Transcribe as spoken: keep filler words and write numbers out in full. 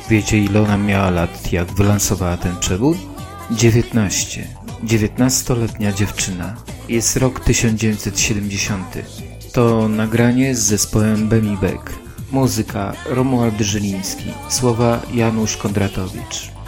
Wiecie, ile ona miała lat, jak wylansowała ten przebój? dziewiętnaście. dziewiętnastoletnia dziewczyna. Jest rok tysiąc dziewięćset siedemdziesiąty. To nagranie z zespołem Bemi Beck. Muzyka Romuald Żyliński. Słowa Janusz Kondratowicz.